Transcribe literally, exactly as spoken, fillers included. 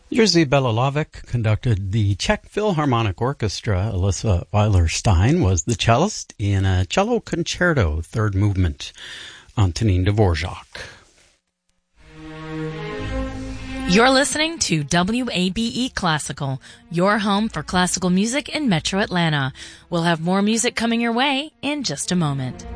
Jerzy Belohlavek conducted the Czech Philharmonic Orchestra. Alyssa Weiler-Stein was the cellist in a cello concerto, third movement, Antonin Dvorak. You're listening to W A B E Classical, your home for classical music in Metro Atlanta. We'll have more music coming your way in just a moment.